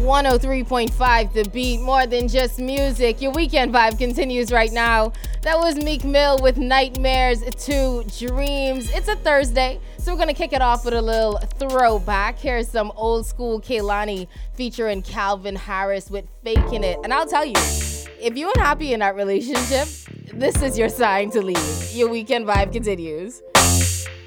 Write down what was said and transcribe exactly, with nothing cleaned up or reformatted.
one oh three point five The Beat, more than just music. Your weekend vibe continues right now. That was Meek Mill with Nightmares to Dreams. It's a Thursday, so we're going to kick it off with a little throwback. Here's some old school Kehlani featuring Calvin Harris with Faking It. And I'll tell you, if you're unhappy in that relationship, this is your sign to leave. Your weekend vibe continues.